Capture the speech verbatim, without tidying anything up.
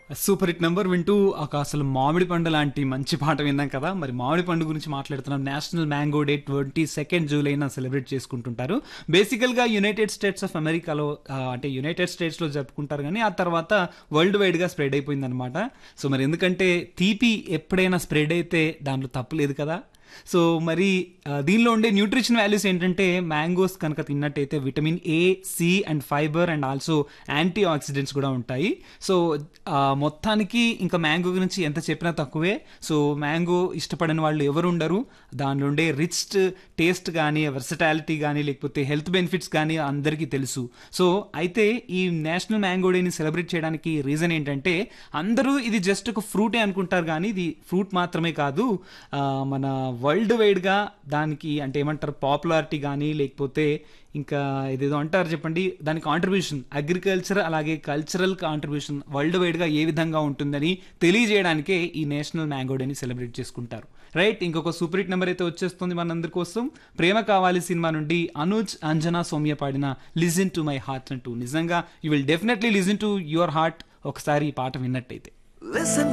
Super hit number వింటూ ఒక అసలు మామిడి పండు లాంటి మంచి పాట విన్నాం కదా. మరి మామిడి పండు గురించి మాట్లాడుతున్నాం. National mango day twenty second జూలైన celebrate చేసుకుంటుంటారు. బేసికల్గా యునైటెడ్ స్టేట్స్ ఆఫ్ అమెరికాలో ఆ, అంటే యునైటెడ్ స్టేట్స్లో జరుపుకుంటారు, కానీ ఆ తర్వాత వరల్డ్ వైడ్గా స్ప్రెడ్ అయిపోయింది అనమాట. సో మరి ఎందుకంటే తీపి ఎప్పుడైనా స్ప్రెడ్ అయితే దాంట్లో తప్పు లేదు కదా. సో మరి ఆ, దీనిలో ఉండే న్యూట్రిషన్ వాల్యూస్ ఏంటంటే, మ్యాంగోస్ కనుక తిన్నట్టయితే vitamin A, C and fibre and also anti oxidants కూడా ఉంటాయి. సో ఆ, మొత్తానికి ఇంకా మ్యాంగో గురించి ఎంత చెప్పినా తక్కువే. సో మ్యాంగో ఇష్టపడని వాళ్ళు ఎవరు ఉండరు. దానిలో ఉండే రిచ్ టేస్ట్ కానీ, వర్సటాలిటీ కానీ, లేకపోతే హెల్త్ బెనిఫిట్స్ కానీ అందరికీ తెలుసు. సో అయితే ఈ నేషనల్ మ్యాంగో డేని సెలబ్రేట్ చేయడానికి రీజన్ ఏంటంటే, అందరూ ఇది జస్ట్ ఒక ఫ్రూటే అనుకుంటారు, కానీ ఇది ఫ్రూట్ మాత్రమే కాదు. ఆ, మన వరల్డ్ వైడ్గా దానికి అంటే ఏమంటారు పాపులారిటీ కానీ, లేకపోతే ఇంకా ఇదేదో అంటారు చెప్పండి, దాని కాంట్రిబ్యూషన్ అగ్రికల్చర్ అలాగే కల్చరల్ కాంట్రిబ్యూషన్ వరల్డ్ వైడ్గా ఏ విధంగా ఉంటుందని తెలియజేయడానికే ఈ నేషనల్ మ్యాంగో డేని సెలబ్రేట్ చేసుకుంటారు. రైట్, ఇంకొక సూపర్ హిట్ నెంబర్ అయితే వచ్చేస్తుంది మనందరి కోసం. ప్రేమ కావాలి సినిమా నుండి అనుజ్ అంజనా సౌమ్య పాడిన లిజన్ టు మై హార్ట్ అంటూ. నిజంగా you will definitely listen to your heart ఒకసారి ఈ పాట విన్నట్టయితే. Listen